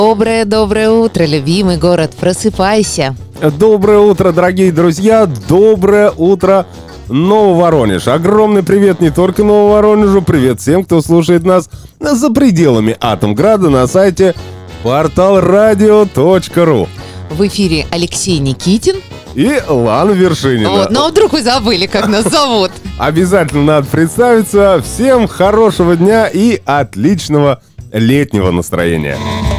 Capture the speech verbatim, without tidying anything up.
Доброе-доброе утро, любимый город, просыпайся. Доброе утро, дорогие друзья, доброе утро, Нововоронеж. Огромный привет не только Нововоронежу, привет всем, кто слушает нас за пределами Атомграда на сайте портал радио точка ру. В эфире Алексей Никитин И Лана Вершинина. Вот, ну а вдруг вы забыли, как нас зовут? Обязательно надо представиться. Всем хорошего дня и отличного летнего настроения.